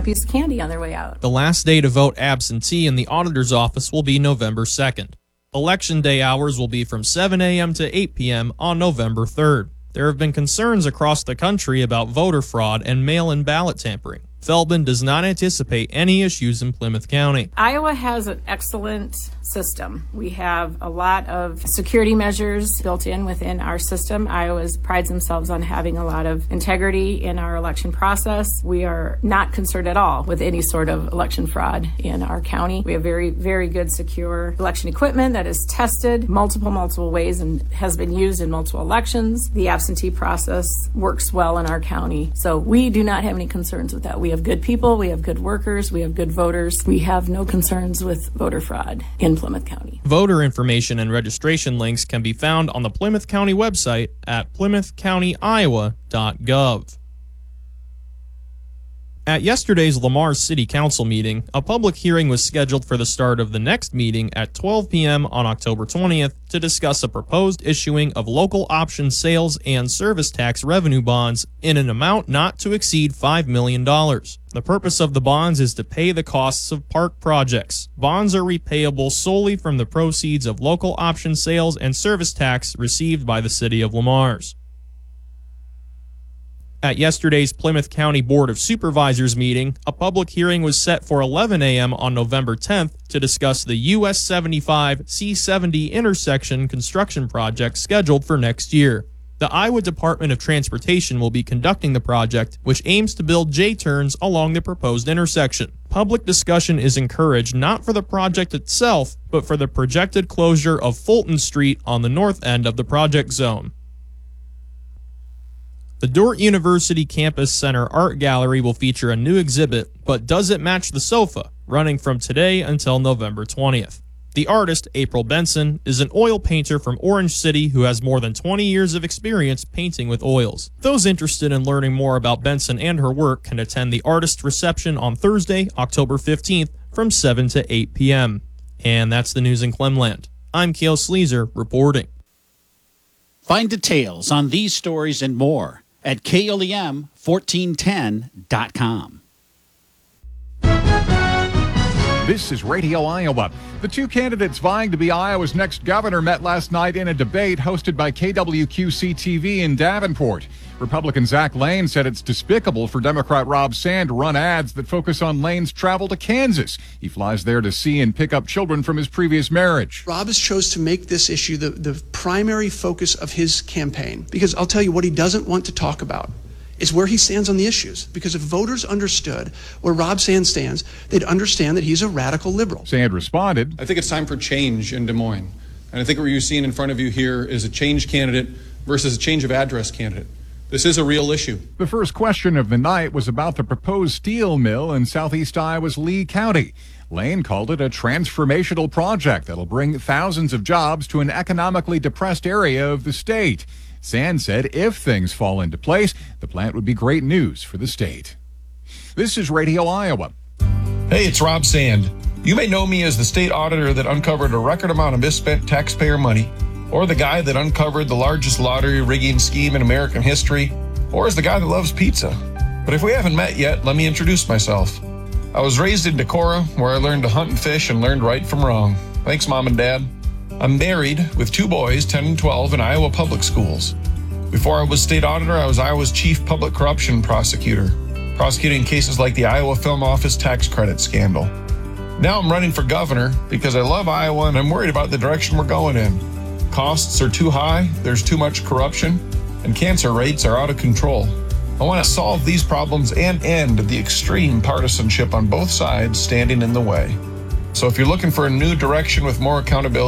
piece of candy on their way out. The last day to vote absentee in the auditor's office will be November 2nd. Election day hours will be from 7 a.m. to 8 p.m. on November 3rd. There have been concerns across the country about voter fraud and mail-in ballot tampering. Feldman does not anticipate any issues in Plymouth County. Iowa has an excellent system. We have a lot of security measures built in within our system. Iowa prides themselves on having a lot of integrity in our election process. We are not concerned at all with any sort of election fraud in our county. We have very, very good, secure election equipment that is tested multiple ways and has been used in multiple elections. The absentee process works well in our county. So we do not have any concerns with that. We have good people, we have good workers, we have good voters. We have no concerns with voter fraud in Plymouth County. Voter information and registration links can be found on the Plymouth County website at plymouthcountyiowa.gov. At yesterday's Lamar City Council meeting, a public hearing was scheduled for the start of the next meeting at 12 p.m. on October 20th to discuss a proposed issuing of local option sales and service tax revenue bonds in an amount not to exceed $5 million. The purpose of the bonds is to pay the costs of park projects. Bonds are repayable solely from the proceeds of local option sales and service tax received by the City of Lamar's. At yesterday's Plymouth County Board of Supervisors meeting, a public hearing was set for 11 a.m. on November 10th to discuss the US 75 C70 intersection construction project scheduled for next year. The Iowa Department of Transportation will be conducting the project, which aims to build J-turns along the proposed intersection. Public discussion is encouraged not for the project itself, but for the projected closure of Fulton Street on the north end of the project zone. The Dordt University Campus Center Art Gallery will feature a new exhibit, But Does It Match the Sofa?, running from today until November 20th. The artist, April Benson, is an oil painter from Orange City who has more than 20 years of experience painting with oils. Those interested in learning more about Benson and her work can attend the artist reception on Thursday, October 15th from 7 to 8 p.m. And that's the news in Clemland. I'm Cale Sleazer reporting. Find details on these stories and more at KLEM1410.com. This is Radio Iowa. The two candidates vying to be Iowa's next governor met last night in a debate hosted by KWQC-TV in Davenport. Republican Zach Lane said it's despicable for Democrat Rob Sand to run ads that focus on Lane's travel to Kansas. He flies there to see and pick up children from his previous marriage. Rob has chose to make this issue the primary focus of his campaign, because I'll tell you what he doesn't want to talk about is where he stands on the issues. Because if voters understood where Rob Sand stands, they'd understand that he's a radical liberal. Sand responded, I think it's time for change in Des Moines. And I think what you're seeing in front of you here is a change candidate versus a change of address candidate. This is a real issue. The first question of the night was about the proposed steel mill in southeast Iowa's Lee County. Lane called it a transformational project that'll bring thousands of jobs to an economically depressed area of the state. Sand said if things fall into place, the plant would be great news for the state. This is Radio Iowa. Hey, it's Rob Sand. You may know me as the state auditor that uncovered a record amount of misspent taxpayer money, or the guy that uncovered the largest lottery rigging scheme in American history, or as the guy that loves pizza. But if we haven't met yet, let me introduce myself. I was raised in Decorah, where I learned to hunt and fish and learned right from wrong. Thanks, Mom and Dad. I'm married with two boys, 10 and 12, in Iowa public schools. Before I was state auditor, I was Iowa's chief public corruption prosecutor, prosecuting cases like the Iowa Film Office tax credit scandal. Now I'm running for governor because I love Iowa and I'm worried about the direction we're going in. Costs are too high, there's too much corruption, and cancer rates are out of control. I want to solve these problems and end the extreme partisanship on both sides standing in the way. So if you're looking for a new direction with more accountability,